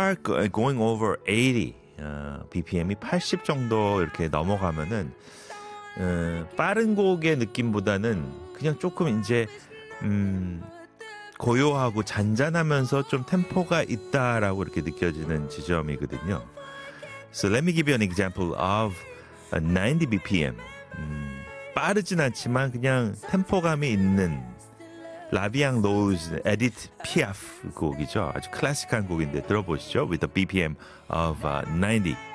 start going over 80, BPM이 80 정도 이렇게 넘어가면은 빠른 곡의 느낌보다는 그냥 조금 이제 고요하고 잔잔하면서 좀 템포가 있다라고 이렇게 느껴지는 지점이거든요. So let me give you an example of a 90 BPM. 빠르진 않지만 그냥 템포감이 있는 라비앙 로즈 에디트 피아프 곡이죠. 아주 클래식한 곡인데 들어보시죠. With a BPM of 90.